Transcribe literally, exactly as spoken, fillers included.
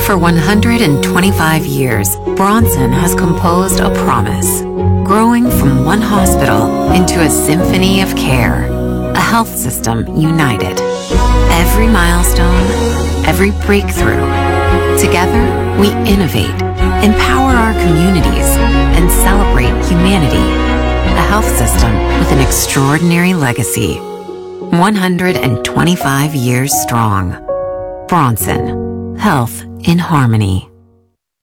For one hundred twenty-five years, Bronson has composed a promise, growing from one hospital into a symphony of care, a health system united. Every milestone, every breakthrough. Together, we innovate, empower our communities, and celebrate humanity. A health system with an extraordinary legacy. one hundred twenty-five years strong. Bronson. Health in harmony.